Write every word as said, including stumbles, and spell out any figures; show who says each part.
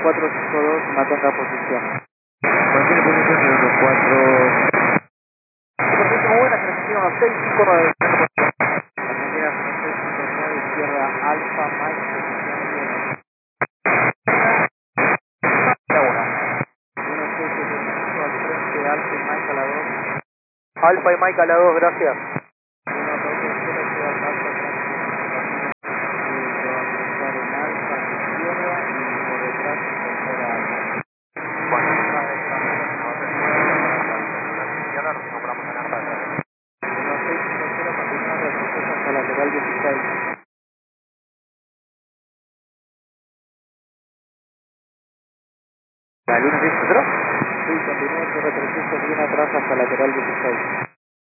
Speaker 1: cuatro cinco dos, mantenga posición.
Speaker 2: Mantiene posición segundo cuatro.
Speaker 1: Superficie muy buena, Argentina uno seis cinco nueve. Argentina uno seis cinco nueve, izquierda Alfa, Mike, posición uno. uno seis siete cinco al frente, Alfa y Mike a la dos.
Speaker 3: Alfa y Mike a la dos, gracias.
Speaker 1: uno dos cero, queda Alfa atrás. En Alfa, a la izquierda y por detrás incorpora Alfa.
Speaker 2: Bueno, esta es la izquierda, nos compramos en Alfa atrás.
Speaker 1: uno seis cinco cero, continuando acceso hasta lateral dieciséis. La luna